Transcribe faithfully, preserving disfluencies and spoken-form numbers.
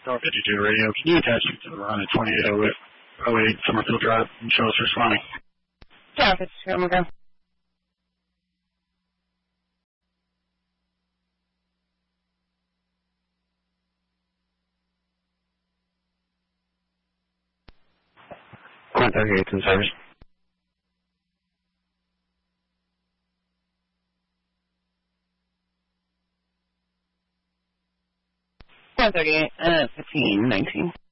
Star fifty-two radio. Can you attach it to the run at twenty-eight oh eight Summerfield Drive and show us responding? Star fifty-two, I'm going to go. one thirty-eight in service. one thirty-eight, uh, fifteen nineteen.